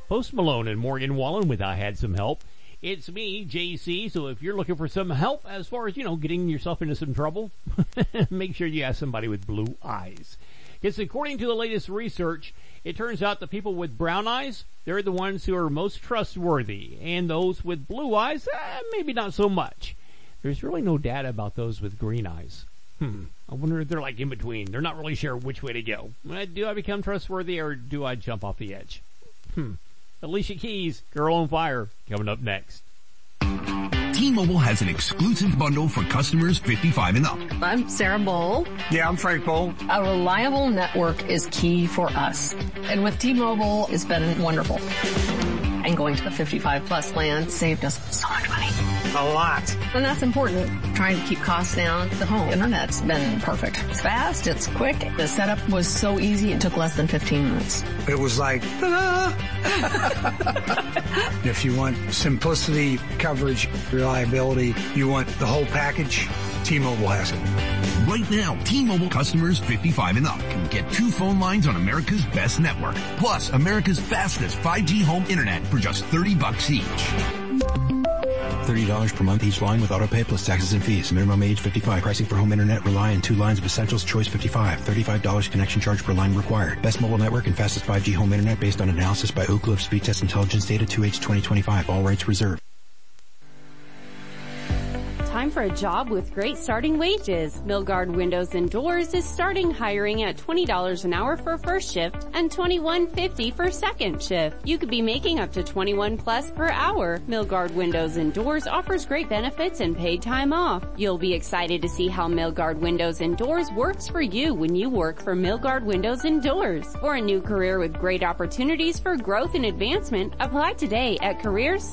Post Malone and Morgan Wallen with I Had Some Help. It's me, JC, so if you're looking for some help as far as, getting yourself into some trouble, make sure you ask somebody with blue eyes. Because according to the latest research, it turns out the people with brown eyes, they're the ones who are most trustworthy, and those with blue eyes, maybe not so much. There's really no data about those with green eyes. I wonder if they're like in between. They're not really sure which way to go. Do I become trustworthy or do I jump off the edge? Alicia Keys, Girl on Fire, coming up next. T-Mobile has an exclusive bundle for customers 55 and up. I'm Sarah Bowl. Yeah, I'm Frank Bowl. A reliable network is key for us. And with T-Mobile, it's been wonderful. And going to the 55 plus plan saved us so much money. A lot. And that's important. Trying to keep costs down. The home internet's been perfect. It's fast, it's quick. The setup was so easy, it took less than 15 minutes. It was like, ta-da! If you want simplicity, coverage, reliability, you want the whole package, T-Mobile has it. Right now, T-Mobile customers 55 and up can get 2 phone lines on America's best network, plus America's fastest 5G home internet for just $30 each. $30 per month each line with autopay plus taxes and fees. Minimum age 55. Pricing for home internet rely on 2 lines of Essentials Choice 55. $35 connection charge per line required. Best mobile network and fastest 5G home internet based on analysis by Oak Grove Speed Test Intelligence data 2H 2025. All rights reserved. Time for a job with great starting wages. Milgard Windows and Doors is starting hiring at $20 an hour for first shift and $21.50 for second shift. You could be making up to $21 plus per hour. Milgard Windows and Doors offers great benefits and paid time off. You'll be excited to see how Milgard Windows and Doors works for you when you work for Milgard Windows and Doors. For a new career with great opportunities for growth and advancement, apply today at careers